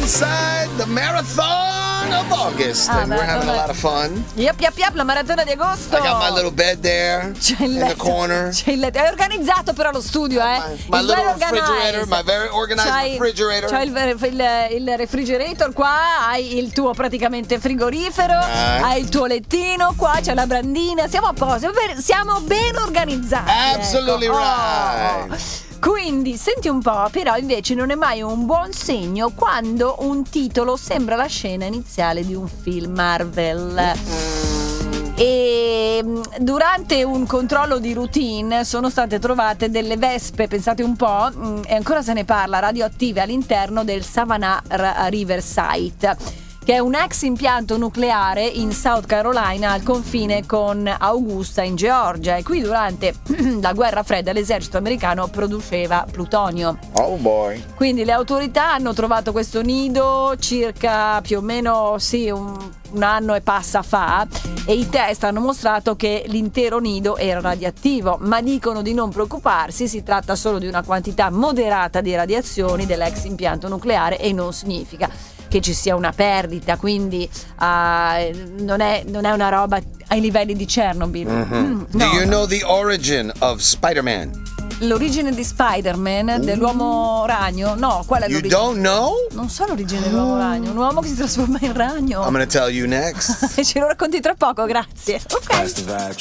inside the marathon of August, and we're having a lot of fun. Yep, la maratona di agosto. I got my little bed there in the corner. C'è il letto. È organizzato però lo studio, My little refrigerator, my very organized refrigerator. C'hai il refrigerator qua, hai il tuo praticamente frigorifero, hai il tuo lettino qua, c'è la brandina, siamo a posto, siamo ben organizzati. Absolutely right. Quindi, senti un po', però invece non è mai un buon segno quando un titolo sembra la scena iniziale di un film Marvel. E durante un controllo di routine sono state trovate delle vespe, pensate un po', e ancora se ne parla, radioattive all'interno del Savannah River Site, che è un ex impianto nucleare in South Carolina al confine con Augusta in Georgia, e qui durante la guerra fredda l'esercito americano produceva plutonio. Oh boy. Quindi le autorità hanno trovato questo nido circa più o meno un anno e passa fa, e i test hanno mostrato che l'intero nido era radioattivo, ma dicono di non preoccuparsi, si tratta solo di una quantità moderata di radiazioni dell'ex impianto nucleare e non significa che ci sia una perdita, quindi non è una roba ai livelli di Chernobyl. No. Do you know the origin of Spider-Man? L'origine di Spider-Man, dell'uomo ragno? No, qual è l'origine? You don't know? Non so l'origine dell'uomo ragno, un uomo che si trasforma in ragno. I'm gonna tell you next. E ce lo racconti tra poco, grazie. Ok.